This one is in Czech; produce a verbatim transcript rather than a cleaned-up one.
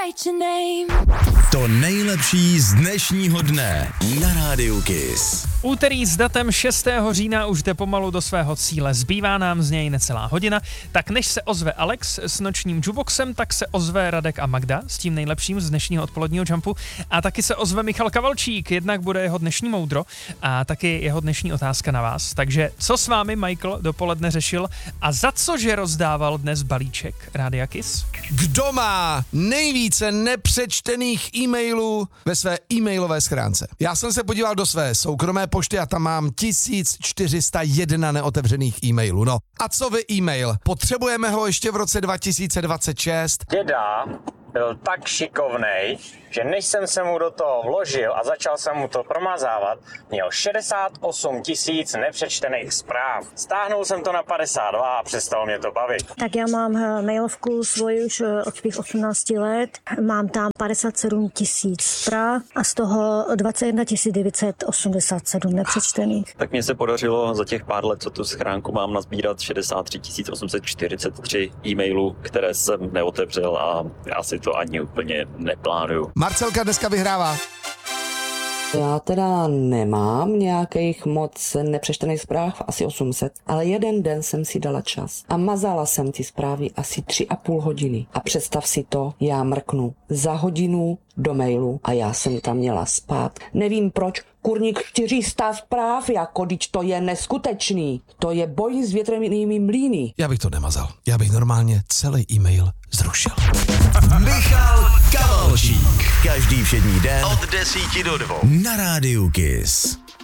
To nejlepší z dnešního dne na Rádiu Kiss. Úterý s datem šestého října už jde pomalu do svého cíle. Zbývá nám z něj necelá hodina, tak než se ozve Alex s nočním jukeboxem, tak se ozve Radek a Magda s tím nejlepším z dnešního odpoledního jumpu a taky se ozve Michal Kavalčík, jednak bude jeho dnešní moudro a taky jeho dnešní otázka na vás. Takže co s vámi Michael dopoledne řešil a za cože rozdával dnes balíček Rádia Kiss? Kdo má nejvíce nepřečtených e-mailů ve své e-mailové schránce? Já jsem se podíval do své soukromé pošty a tam mám tisíc čtyři sta jedna neotevřených e-mailů. No a co vy e-mail? Potřebujeme ho ještě v roce dva tisíce dvacet šest? Děda byl tak šikovnej, že než jsem se mu do toho vložil a začal jsem mu to promazávat, měl šedesát osm tisíc nepřečtených zpráv. Stáhnul jsem to na padesát dva a přestalo mě to bavit. Tak já mám mailovku svoji už od svých osmnácti let. Mám tam padesát sedm tisíc zpráv a z toho dvacet jedna tisíc devět set osmdesát sedm nepřečtených. Tak mně se podařilo za těch pár let, co tu schránku mám, nazbírat šedesát tři tisíc osm set čtyřicet tři e-mailů, které jsem neotevřel a já si to ani úplně neplánuju. Marcelka dneska vyhrává. Já teda nemám nějakých moc nepřečtených zpráv, asi osm set, ale jeden den jsem si dala čas a mazala jsem ty zprávy asi tři a půl hodiny. A představ si to, já mrknu za hodinu do mailu a já jsem tam měla spát. Nevím proč, kurník čtyři sta zpráv, jako když to je neskutečný. To je boj s větrnými mlýny. Já bych to nemazal. Já bych normálně celý e-mail zrušil. Michal Kavalčík. Každý všední den od desíti do dvou na Rádiu Kiss.